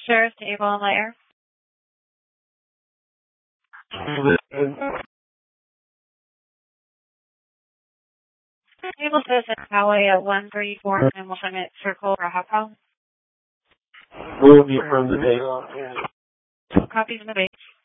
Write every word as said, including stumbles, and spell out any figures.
Sheriff Table on Lair. Table says at highway at one thirty-four and we'll submit circle for a hot call. We'll be from the day. Copies in the base.